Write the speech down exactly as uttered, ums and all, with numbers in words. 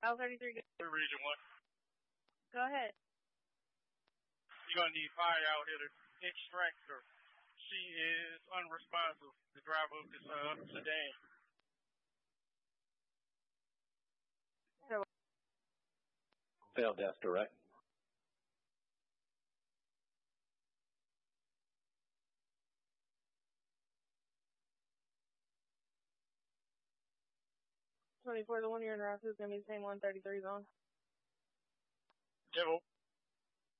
L thirty-three, go. Region one. Go ahead. You're going to need fire out here to extract her. She is unresponsive, the driver of this uh, sedan. So, Failed death direct. twenty-four, the one you're in route two is going to be the same one thirty-three's on. Devil.